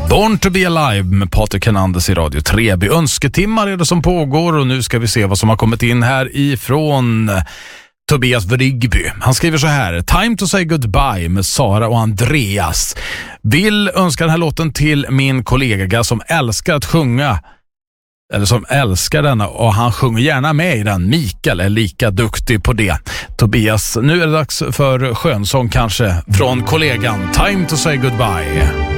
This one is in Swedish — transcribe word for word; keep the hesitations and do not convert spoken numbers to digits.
Born to be alive med Patrik Hernandez i Radio Treby. Önsketimmar är det som pågår och nu ska vi se vad som har kommit in här ifrån Tobias Vrigby. Han skriver så här: Time to say goodbye med Sara och Andreas. Vill önska den här låten till min kollega som älskar att sjunga, eller som älskar den, och han sjunger gärna med i den. Mikael är lika duktig på det. Tobias, nu är det dags för skönsång kanske från kollegan. Time to say goodbye.